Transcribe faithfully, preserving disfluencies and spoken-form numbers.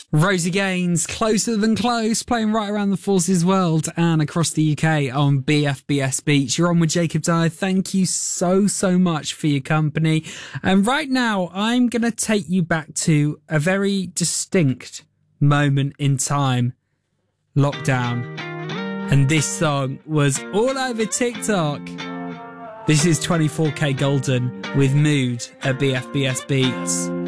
Rosie Gaines, Closer Than Close, playing right around the Forces world and across the U K on B F B S Beach. You're on with Jacob Dyer. Thank you so, so much for your company. And right now, I'm going to take you back to a very distinct moment in time. Lockdown. And this song was all over TikTok. This is twenty-four K Golden with Mood at B F B S Beats.